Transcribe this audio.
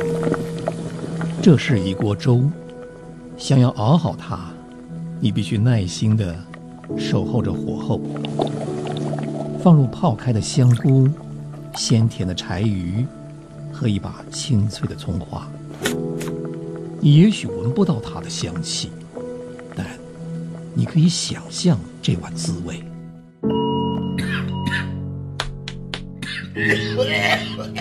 这是一锅粥，想要熬好它，你必须耐心地守候着火候，放入泡开的香菇、鲜甜的柴鱼和一把清脆的葱花。你也许闻不到它的香气，但你可以想象这碗滋味。